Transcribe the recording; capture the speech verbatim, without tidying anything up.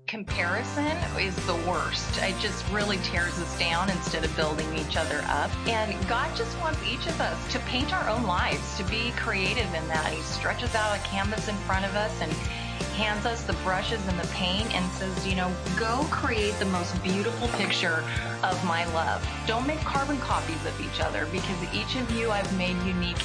Comparison is the worst. It just really tears us down instead of building each other up. And God just wants each of us to paint our own lives, to be creative in that. He stretches out a canvas in front of us and hands us the brushes and the paint and says, you know, go create the most beautiful picture of my love. Don't make carbon copies of each other, because each of you I've made unique